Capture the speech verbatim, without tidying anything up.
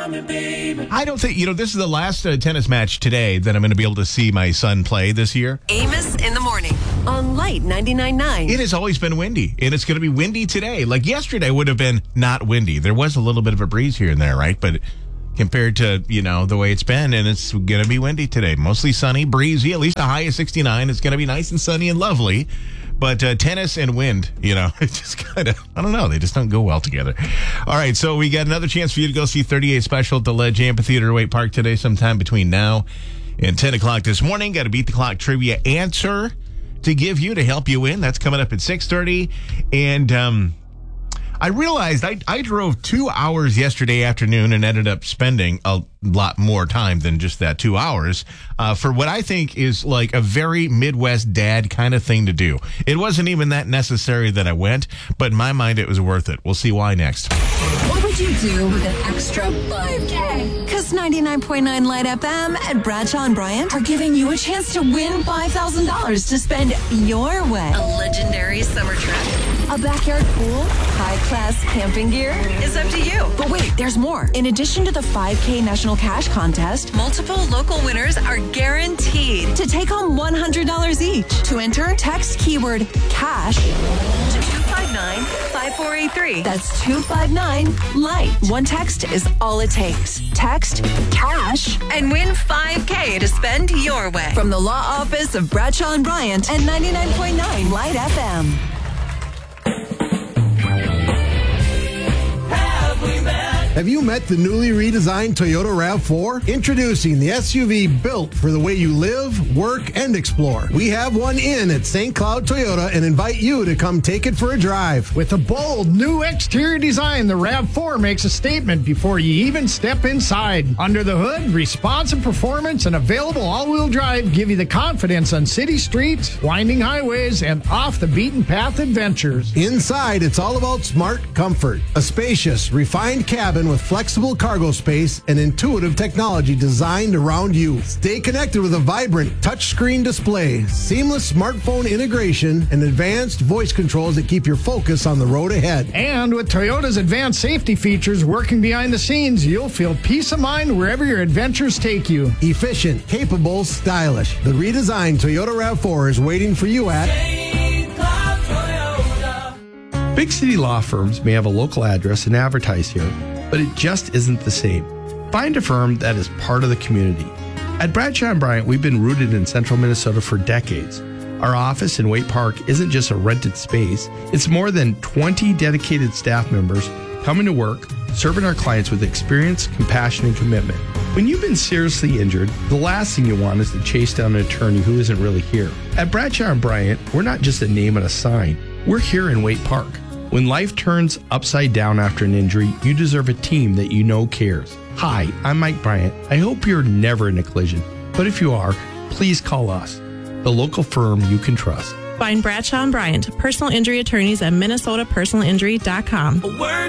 I don't think, you know, this is the last uh, tennis match today that I'm going to be able to see my son play this year. Amos in the morning on Light ninety-nine point nine. It has always been windy, and it's going to be windy today. Like yesterday would have been not windy. There was a little bit of a breeze here and there, right? But compared to, you know, the way it's been, and it's going to be windy today. Mostly sunny, breezy, at least a high of sixty-nine. It's going to be nice and sunny and lovely. But uh, tennis and wind, you know, it just kind of, I don't know, they just don't go well together. All right, so we got another chance for you to go see thirty-eight Special at the Ledge Amphitheater, Waite Park today, sometime between now and ten o'clock this morning. Got a Beat the Clock trivia answer to give you to help you win. That's coming up at six thirty. And um, I realized I, I drove two hours yesterday afternoon and ended up spending a lot more time than just that two hours uh, for what I think is like a very Midwest dad kind of thing to do. It wasn't even that necessary that I went, but in my mind, it was worth it. We'll see why next. What would you do with an extra five K? Because ninety-nine point nine Light F M and Bradshaw and Bryant are giving you a chance to win five thousand dollars to spend your way. A legendary summer trip, a backyard pool, high-class camping gear. It's up to you. But wait, there's more. In addition to the five K National Cash Contest, multiple local winners are guaranteed to take home one hundred dollars each. To enter, text keyword CASH to two five nine, five four eight three. That's two five nine, LIGHT. One text is all it takes. Text CASH and win five K to spend your way. From the law office of Bradshaw and Bryant and ninety-nine point nine Light F M. Have you met the newly redesigned Toyota RAV four? Introducing the S U V built for the way you live, work, and explore. We have one in at Saint Cloud Toyota and invite you to come take it for a drive. With a bold new exterior design, the RAV four makes a statement before you even step inside. Under the hood, responsive performance and available all-wheel drive give you the confidence on city streets, winding highways, and off-the-beaten-path adventures. Inside, it's all about smart comfort. A spacious, refined cabin with flexible cargo space and intuitive technology designed around you. Stay connected with a vibrant touchscreen display, seamless smartphone integration, and advanced voice controls that keep your focus on the road ahead. And with Toyota's advanced safety features working behind the scenes, you'll feel peace of mind wherever your adventures take you. Efficient, capable, stylish. The redesigned Toyota RAV four is waiting for you at Big city law firms may have a local address and advertise here, but it just isn't the same. Find a firm that is part of the community. At Bradshaw and Bryant, we've been rooted in central Minnesota for decades. Our office in Waite Park isn't just a rented space. It's more than twenty dedicated staff members coming to work, serving our clients with experience, compassion, and commitment. When you've been seriously injured, the last thing you want is to chase down an attorney who isn't really here. At Bradshaw and Bryant, we're not just a name on a sign. We're here in Waite Park. When life turns upside down after an injury, you deserve a team that you know cares. Hi, I'm Mike Bryant. I hope you're never in a collision, but if you are, please call us, the local firm you can trust. Find Bradshaw and Bryant, personal injury attorneys at minnesota personal injury dot com.